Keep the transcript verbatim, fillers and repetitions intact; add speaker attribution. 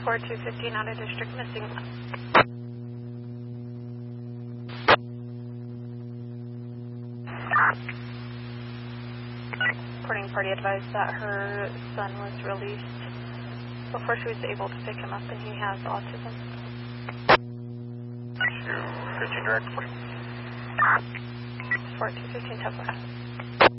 Speaker 1: four two fifteen out of district missing. Reporting party advised that her son was released before she was able to pick him up, and he has autism.
Speaker 2: two fifteen direct, please.
Speaker 1: four two fifteen, Tesla.